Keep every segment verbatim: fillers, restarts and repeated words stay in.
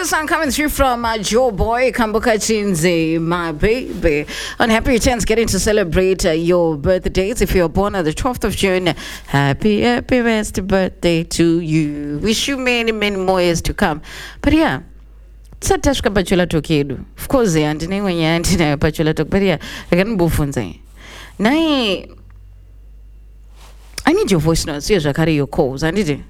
the song coming through from uh, Joe Boy, Kambuka Chinze, my baby. On happy returns, getting to celebrate uh, your birthdays. If you're born on the twelfth of June, happy, happy birthday to you. Wish you many, many more years to come. But yeah, Satashka Bachula Tokedu. Of course, the Antony, when you're Antony Bachula Tok, but yeah, I can move on. Nai, I need your voice notes. Here's I carry your calls. I need it.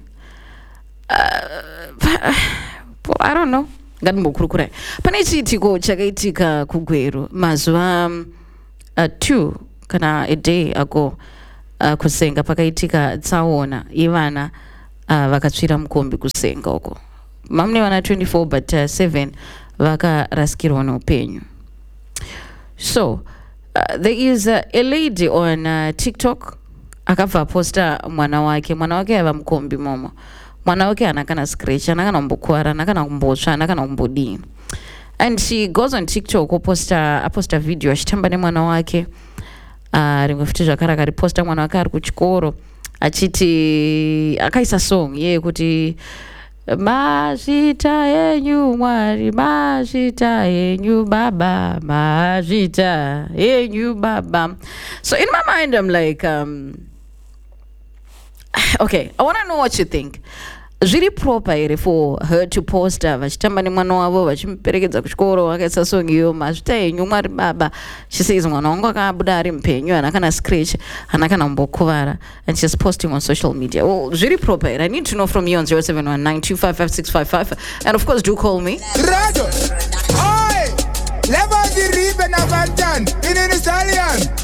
Uh, I don't know. Ganmukuru. Panichi tiko chagaitika kugweru. Mazwa uh, two kana a day ago uh, kusenga pakaitika tsaona Ivana uh, vakatsvira mukombi kusenga uko. Mamne wana twenty-four but uh, seven vaka raskirwa noupenyu. So uh, there is uh, a lady on uh, TikTok akabva posta mwana wake. Mwana wake ava mukombi momo. Mwana wake anakana scratch, anakana mbukwara, anakana mbocha, anakana mbodi. And she goes on TikTok posta posta video ashitamba ne mwana wake. Ah, rimwefuti zvakara kari posta mwana wake ari kuchikoro achiti akaisa song ye kuti mazita enyu mwari, mazita enyu baba, mazita enyu baba. So in my mind I'm like um okay, I want to know what you think. Is really proper for her to post uh, vachitamba ni mwana wavo vachimuperekedza kuchikoro vakaisa song iyo mazita enyu mwari baba. She says mwana wangu akabuda ari mpenyu anakana scratch anakana mbokuvara, and she's posting on social media. Well, really proper. I need to know from you on zero seven one nine two five five six five five, and of course do call me. Radio. Oi! Level the ribbon of Anton in an Italian.